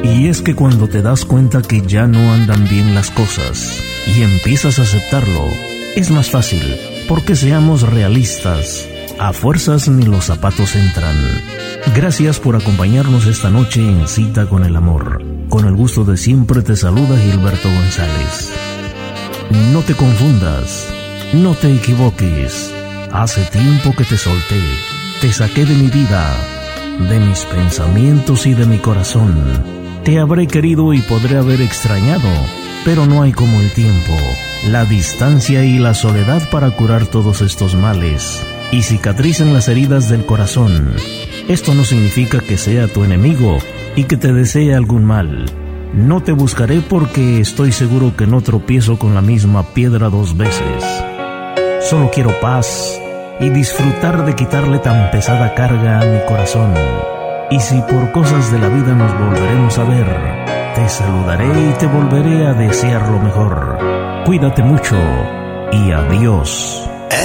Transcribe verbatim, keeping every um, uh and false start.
Y es que cuando te das cuenta que ya no andan bien las cosas y empiezas a aceptarlo, es más fácil, porque seamos realistas, a fuerzas ni los zapatos entran. Gracias por acompañarnos esta noche en Cita con el Amor. Con el gusto de siempre te saluda Gilberto González. No te confundas, no te equivoques. Hace tiempo que te solté, te saqué de mi vida, de mis pensamientos y de mi corazón. Te habré querido y podré haber extrañado, pero no hay como el tiempo, la distancia y la soledad para curar todos estos males y cicatrizan las heridas del corazón. Esto no significa que sea tu enemigo y que te desee algún mal. No te buscaré porque estoy seguro que no tropiezo con la misma piedra dos veces. Solo quiero paz y disfrutar de quitarle tan pesada carga a mi corazón. Y si por cosas de la vida nos volveremos a ver, te saludaré y te volveré a desear lo mejor. Cuídate mucho y adiós.